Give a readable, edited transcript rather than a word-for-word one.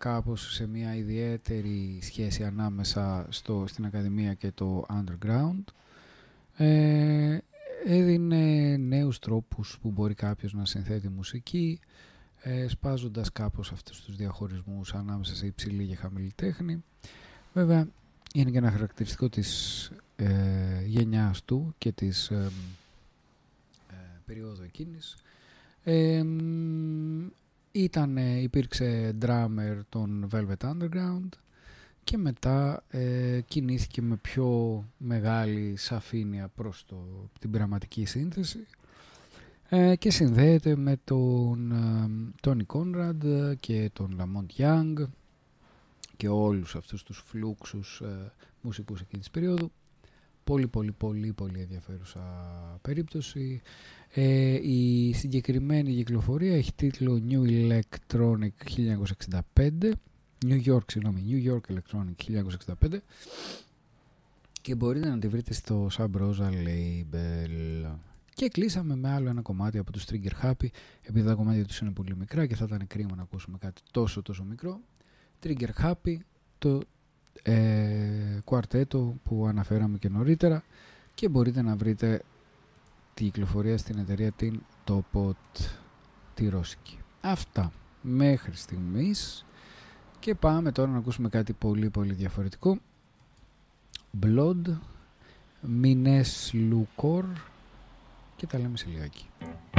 κάπως σε μια ιδιαίτερη σχέση ανάμεσα στην Ακαδημία και το Underground. Έδινε νέους τρόπους που μπορεί κάποιος να συνθέτει μουσική, σπάζοντας κάπως αυτούς τους διαχωρισμούς ανάμεσα σε υψηλή και χαμηλή τέχνη. Βέβαια, είναι και ένα χαρακτηριστικό της γενιάς του και της περίοδου εκείνης. Υπήρξε drummer των Velvet Underground και μετά κινήθηκε με πιο μεγάλη σαφήνεια προς την πειραματική σύνθεση και συνδέεται με τον Tony Conrad και τον Lamont Young και όλους αυτούς τους φλούξους μουσικούς εκείνης της περίοδου. Πολύ ενδιαφέρουσα περίπτωση. Η συγκεκριμένη κυκλοφορία έχει τίτλο New Electronic 1965, New York Electronic 1965, και μπορείτε να τη βρείτε στο Sub Rosa Label. Και κλείσαμε με άλλο ένα κομμάτι από τους Trigger Happy, επειδή τα κομμάτια τους είναι πολύ μικρά και θα ήταν κρίμα να ακούσουμε κάτι τόσο μικρό. Trigger Happy, το κουαρτέτο που αναφέραμε και νωρίτερα, και μπορείτε να βρείτε τη κυκλοφορία στην εταιρεία την Topot, τη ρώσικη. Αυτά μέχρι στιγμής, και πάμε τώρα να ακούσουμε κάτι πολύ διαφορετικό. Blood, Mines Lucor, και τα λέμε σε λιγάκι.